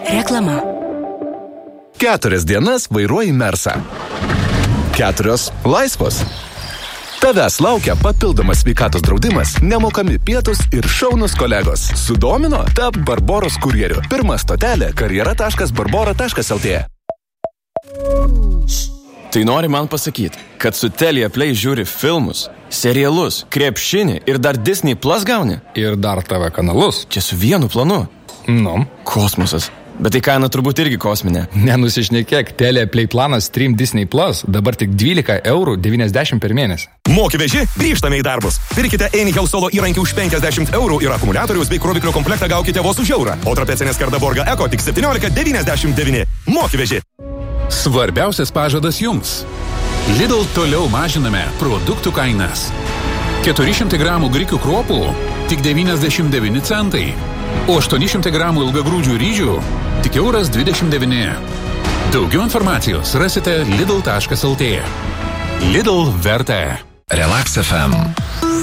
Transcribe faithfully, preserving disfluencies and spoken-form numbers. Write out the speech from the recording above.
Reklama. Keturias dienas vairuoji Mersą. Keturios laisvos. Tavęs laukia papildomas sveikatos draudimas, nemokami pietus ir šaunus kolegos. Sudomino? Tap Barboros kurjeriu. Pirma stotelė karjera taškas barbora taškas lt. Tai nori man pasakyti, kad su Telia Play žiūri filmus, serialus, krepšinį ir dar Disney Plus gauni? Ir dar T V kanalus. Čia su vienu planu. Nu. Kosmosas. Bet tai kaina turbūt irgi kosminė. Nenusišnekėk, Telia Play planas Stream Disney Plus dabar tik dvylika eurų devyniasdešimt per mėnesį. Moki veži, grįžtame į darbus. Pirkite Anyhow solo įrankį už penkiasdešimt eurų ir akumuliatorius bei kroviklio komplektą gaukite vos už eurą. O trapecinės Karda Borga Eko tik septyniolika devyniasdešimt devyni. Moki veži. Svarbiausias pažadas jums. Lidl toliau mažiname produktų kainas. keturi šimtai gramų grikių kruopų tik devyniasdešimt devyni centai. O aštuoni šimtai gramų ilgagrūdžių ryžių tik euras dvidešimt devyni. Daugiau informacijos rasite lidl taškas lt. Lidl verta. Relax F M.